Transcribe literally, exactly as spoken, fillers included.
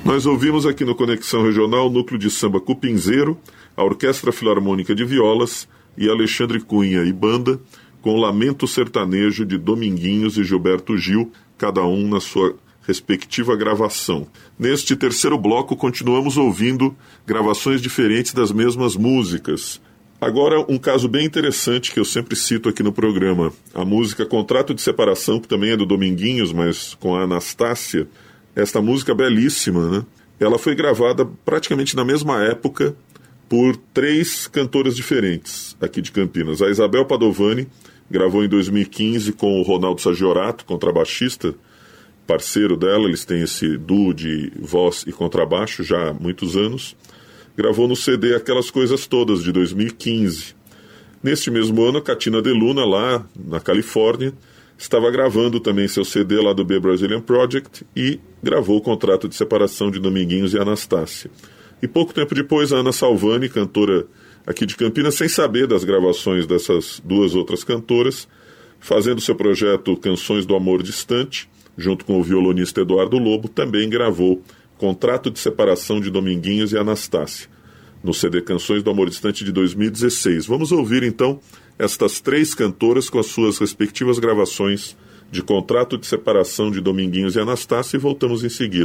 Nós ouvimos aqui no Conexão Regional o Núcleo de Samba Cupinzeiro, a Orquestra Filarmônica de Violas e Alexandre Cunha e Banda, com o Lamento Sertanejo de Dominguinhos e Gilberto Gil, cada um na sua respectiva gravação. Neste terceiro bloco, continuamos ouvindo gravações diferentes das mesmas músicas. Agora, um caso bem interessante que eu sempre cito aqui no programa. A música Contrato de Separação, que também é do Dominguinhos, mas com a Anastácia. Esta música belíssima, né? Ela foi gravada praticamente na mesma época por três cantoras diferentes aqui de Campinas. A Isabel Padovani gravou em dois mil e quinze com o Ronaldo Sagiorato, contrabaixista, parceiro dela. Eles têm esse duo de voz e contrabaixo já há muitos anos. Gravou no C D Aquelas Coisas Todas, de dois mil e quinze. Neste mesmo ano, a Katina De Luna, lá na Califórnia, estava gravando também seu C D lá do B Brazilian Project e gravou o Contrato de Separação de Dominguinhos e Anastácia. E pouco tempo depois, a Ana Salvani, cantora aqui de Campinas, sem saber das gravações dessas duas outras cantoras, fazendo seu projeto Canções do Amor Distante, junto com o violonista Eduardo Lobo, também gravou Contrato de Separação de Dominguinhos e Anastácia, no C D Canções do Amor Distante de dois mil e dezesseis. Vamos ouvir então estas três cantoras com as suas respectivas gravações de Contrato de Separação de Dominguinhos e Anastácia e voltamos em seguida.